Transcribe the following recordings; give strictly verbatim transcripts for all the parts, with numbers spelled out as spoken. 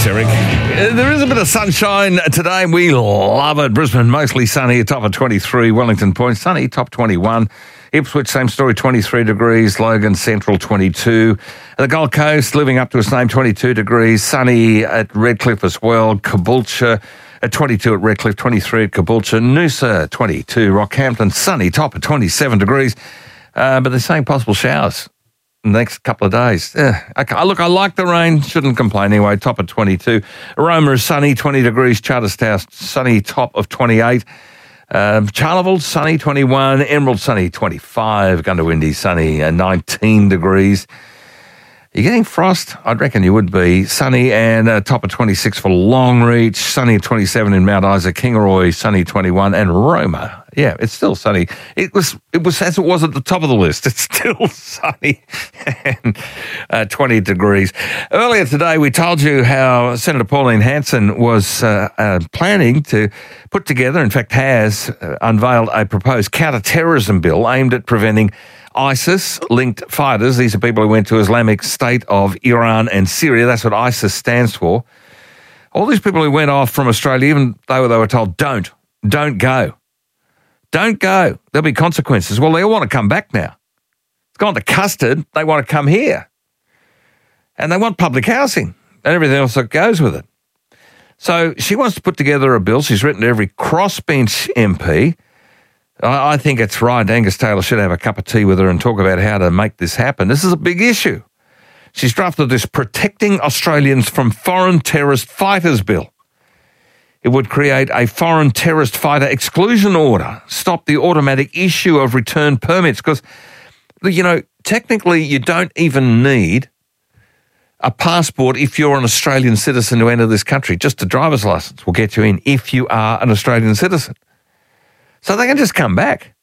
Thanks, Eric. Uh, there is a bit of sunshine today. We love it. Brisbane, mostly sunny, top of twenty-three. Wellington Point, sunny, top twenty-one. Ipswich, same story, twenty-three degrees. Logan Central, twenty-two. The Gold Coast, living up to its name, twenty-two degrees. Sunny at Redcliffe as well. Caboolture at twenty-two at Redcliffe, twenty-three at Caboolture. Noosa, twenty-two. Rockhampton, sunny, top of twenty-seven degrees. Uh, but they're saying possible showers in the next couple of days. Yeah, okay. Look, I like the rain. Shouldn't complain anyway. Top of twenty-two. Aroma is sunny, twenty degrees. Charterstown, sunny, top of twenty-eight. Um, Charleville, sunny, twenty-one. Emerald, sunny, twenty-five. Gundawindi, sunny, uh, nineteen degrees. You're getting frost? I'd reckon you would be. Sunny and uh, top of twenty-six for Longreach. Sunny at twenty-seven in Mount Isa. Kingaroy, sunny, twenty-one. And Roma, yeah, it's still sunny. It was it was as it was at the top of the list. It's still sunny and uh, twenty degrees. Earlier today, we told you how Senator Pauline Hanson was uh, uh, planning to put together, in fact has, uh, unveiled a proposed counter-terrorism bill aimed at preventing ISIS-linked fighters. These are people who went to Islamic State of Iran and Syria. That's what ISIS stands for. All these people who went off from Australia, even though they were told, don't, don't go. Don't go. There'll be consequences. Well, they all want to come back now. It's gone to custard. They want to come here. And they want public housing and everything else that goes with it. So she wants to put together a bill. She's written to every crossbench M P. I think it's right. Angus Taylor should have a cup of tea with her and talk about how to make this happen. This is a big issue. She's drafted this Protecting Australians from Foreign Terrorist Fighters Bill. It would create a foreign terrorist fighter exclusion order, stop the automatic issue of return permits, because, you know, technically you don't even need a passport if you're an Australian citizen to enter this country. Just a driver's license will get you in if you are an Australian citizen. So they can just come back.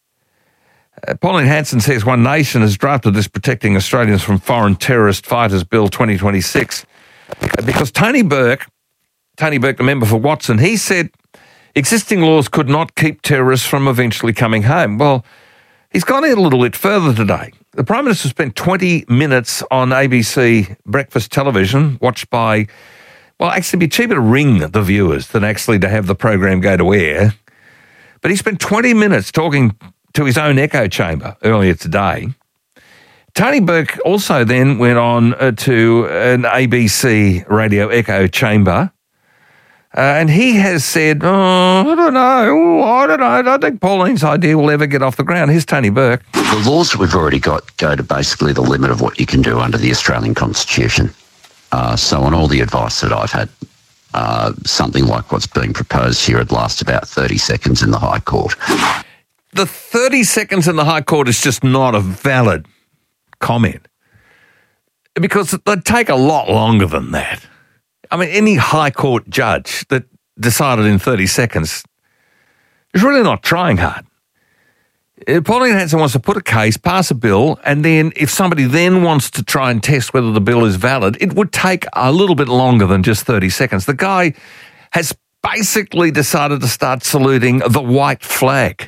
Uh, Pauline Hanson says One Nation has drafted this Protecting Australians from Foreign Terrorist Fighters Bill twenty twenty-six uh, because Tony Burke, Tony Burke, the member for Watson, he said existing laws could not keep terrorists from eventually coming home. Well, he's gone in a little bit further today. The Prime Minister spent twenty minutes on A B C breakfast television, watched by, well, actually it'd be cheaper to ring the viewers than actually to have the program go to air. But he spent twenty minutes talking to his own echo chamber earlier today. Tony Burke also then went on uh, to an A B C radio echo chamber, uh, and he has said, oh, I don't know, I don't know, I don't think Pauline's idea will ever get off the ground. Here's Tony Burke. The laws that we've already got go to basically the limit of what you can do under the Australian Constitution. Uh, so on all the advice that I've had, Uh, something like what's being proposed here would last about thirty seconds in the High Court. The thirty seconds in the High Court is just not a valid comment because they'd take a lot longer than that. I mean, any High Court judge that decided in thirty seconds is really not trying hard. Pauline Hanson wants to put a case, pass a bill, and then if somebody then wants to try and test whether the bill is valid, it would take a little bit longer than just thirty seconds. The guy has basically decided to start saluting the white flag.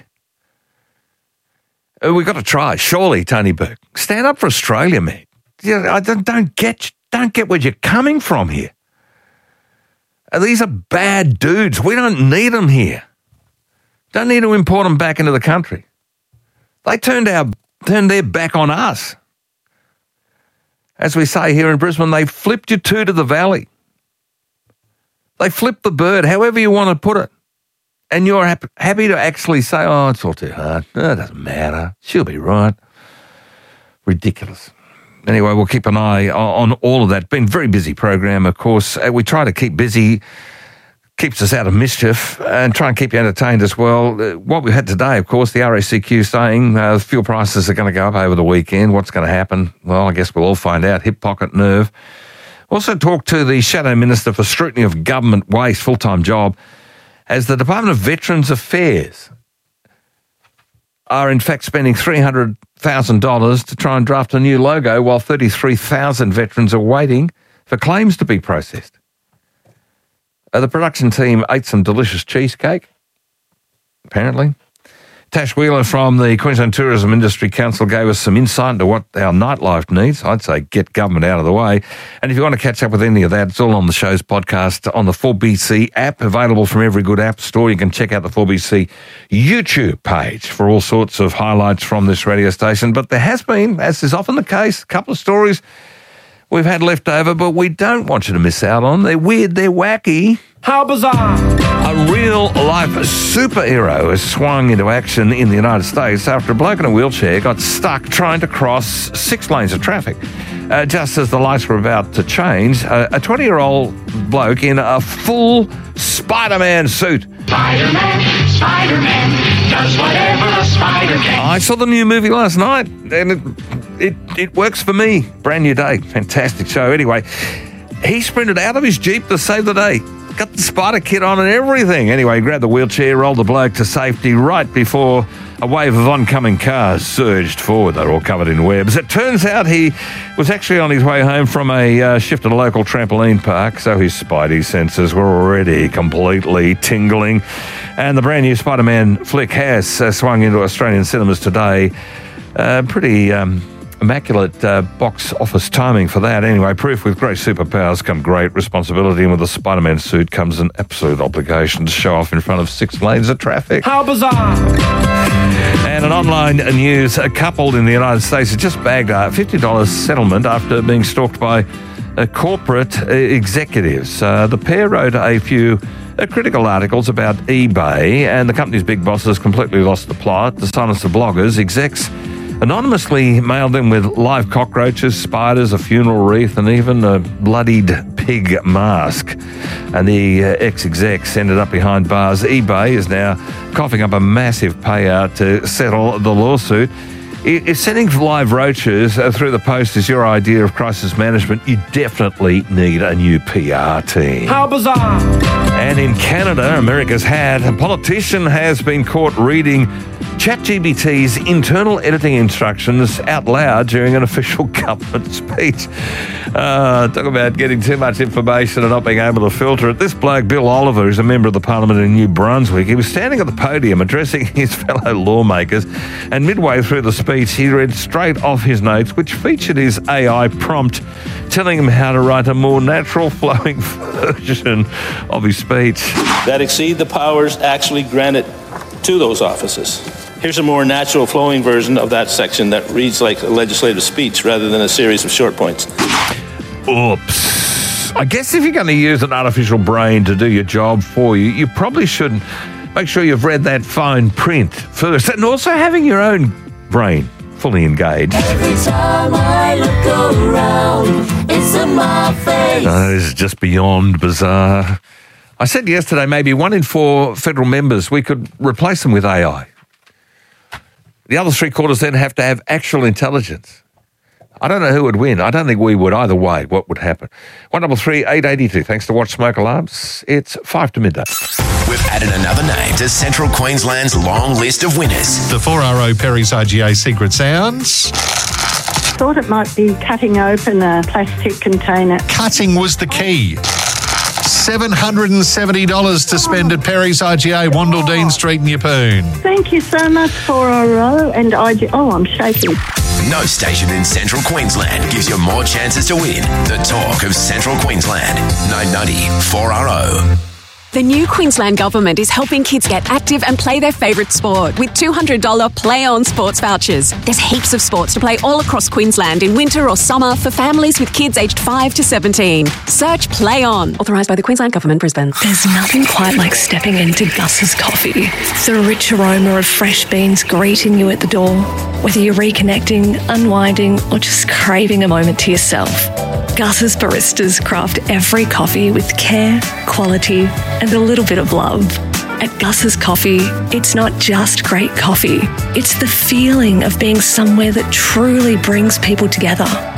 We've got to try, surely, Tony Burke. Stand up for Australia, man. I don't, don't get don't get where you're coming from here. These are bad dudes. We don't need them here. Don't need to import them back into the country. They turned our turned their back on us. As we say here in Brisbane, they flipped you two to the valley. They flipped the bird, however you want to put it. And you're happy, happy to actually say, oh, it's all too hard. No, it doesn't matter. She'll be right. Ridiculous. Anyway, we'll keep an eye on all of that. Been a very busy program, of course. We try to keep busy, keeps us out of mischief, and try and keep you entertained as well. What we had today, of course, the R A C Q saying uh, fuel prices are going to go up over the weekend. What's going to happen? Well, I guess we'll all find out. Hip pocket nerve. Also talked to the Shadow Minister for Scrutiny of Government Waste, full-time job, as the Department of Veterans Affairs are in fact spending three hundred thousand dollars to try and draft a new logo while thirty-three thousand veterans are waiting for claims to be processed. Uh, the production team ate some delicious cheesecake, apparently. Tash Wheeler from the Queensland Tourism Industry Council gave us some insight into what our nightlife needs. I'd say get government out of the way. And if you want to catch up with any of that, it's all on the show's podcast on the four B C app, available from every good app store. You can check out the four B C YouTube page for all sorts of highlights from this radio station. But there has been, as is often the case, a couple of stories we've had left over, but we don't want you to miss out on. They're weird, they're wacky. How bizarre! A real-life superhero has swung into action in the United States after a bloke in a wheelchair got stuck trying to cross six lanes of traffic. Uh, just as the lights were about to change, uh, a twenty-year-old bloke in a full Spider-Man suit. Spider-Man, Spider-Man, does whatever a spider can. I saw the new movie last night, and it, it, it works for me. Brand new day. Fantastic show. Anyway, he sprinted out of his Jeep to save the day. Got the spider kit on and everything. Anyway, grabbed the wheelchair, rolled the bloke to safety right before a wave of oncoming cars surged forward. They were all covered in webs. It turns out he was actually on his way home from a uh, shift at a local trampoline park, so his spidey senses were already completely tingling. And the brand new Spider-Man flick has uh, swung into Australian cinemas today. Uh, pretty... Um, Immaculate uh, box office timing for that. Anyway, proof with great superpowers come great responsibility, and with a Spider-Man suit comes an absolute obligation to show off in front of six lanes of traffic. How bizarre! And an online news, a couple in the United States has just bagged a fifty dollars settlement after being stalked by uh, corporate uh, executives. Uh, the pair wrote a few uh, critical articles about eBay, and the company's big bosses completely lost the plot. To silence the bloggers, execs anonymously mailed them with live cockroaches, spiders, a funeral wreath, and even a bloodied pig mask. And the uh, ex-execs ended up behind bars. eBay is now coughing up a massive payout to settle the lawsuit. If sending live roaches through the post is your idea of crisis management, you definitely need a new P R team. How bizarre! And in Canada, America's had, a politician has been caught reading ChatGPT's internal editing instructions out loud during an official government speech. Uh, talk about getting too much information and not being able to filter it. This bloke, Bill Oliver, is a member of the Parliament in New Brunswick. He was standing at the podium addressing his fellow lawmakers, and midway through the speech, he read straight off his notes, which featured his A I prompt telling him how to write a more natural flowing version of his speech. That exceed the powers actually granted to those offices. Here's a more natural flowing version of that section that reads like a legislative speech rather than a series of short points. Oops. I guess if you're going to use an artificial brain to do your job for you, you probably should make sure you've read that fine print first, and also having your own brain fully engaged. Every time I look around, it's in my face. Oh, this is just beyond bizarre. I said yesterday maybe one in four federal members, we could replace them with A I. The other three quarters then have to have actual intelligence. I don't know who would win. I don't think we would either way. What would happen? one double three eight eight two. Thanks to Watch Smoke Alarms. It's five to midday. We've added another name to Central Queensland's long list of winners. The four R O Perry's I G A Secret Sounds. Thought it might be cutting open a plastic container. Cutting was the key. seven hundred seventy dollars to spend at Perry's I G A, Wandle Dean Street in Yeppoon. Thank you so much, four R O and I G A. Oh, I'm shaking. No station in Central Queensland gives you more chances to win. The talk of Central Queensland. nine ninety four R O. The new Queensland Government is helping kids get active and play their favourite sport with two hundred dollars Play On sports vouchers. There's heaps of sports to play all across Queensland in winter or summer for families with kids aged five to seventeen. Search Play On. Authorised by the Queensland Government, Brisbane. There's nothing quite like stepping into Gus's coffee. The rich aroma of fresh beans greeting you at the door. Whether you're reconnecting, unwinding, or just craving a moment to yourself. Gus's baristas craft every coffee with care, quality, and a little bit of love. At Gus's Coffee, it's not just great coffee. It's the feeling of being somewhere that truly brings people together.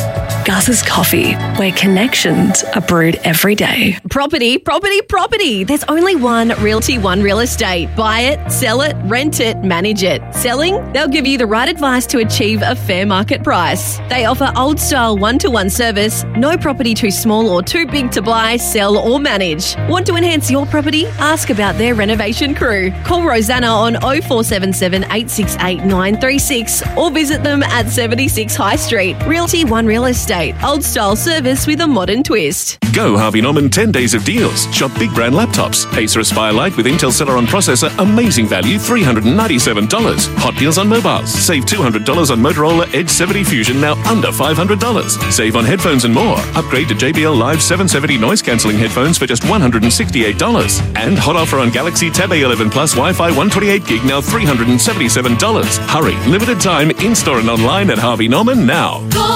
Gus's Coffee, where connections are brewed every day. Property, property, property. There's only one Realty One Real Estate. Buy it, sell it, rent it, manage it. Selling? They'll give you the right advice to achieve a fair market price. They offer old-style one-to-one service, no property too small or too big to buy, sell or manage. Want to enhance your property? Ask about their renovation crew. Call Rosanna on oh four seven seven, eight six eight, nine three six or visit them at seventy-six High Street. Realty One Real Estate. Old-style service with a modern twist. Go Harvey Norman ten days of deals. Shop big brand laptops. Acer Aspire Lite with Intel Celeron processor. Amazing value, three hundred ninety-seven dollars. Hot deals on mobiles. Save two hundred dollars on Motorola Edge seventy Fusion, now under five hundred dollars. Save on headphones and more. Upgrade to J B L Live seven seventy noise cancelling headphones for just one hundred sixty-eight dollars. And hot offer on Galaxy Tab A eleven Plus Wi-Fi one twenty-eight gig, now three hundred seventy-seven dollars. Hurry, limited time, in-store and online at Harvey Norman now.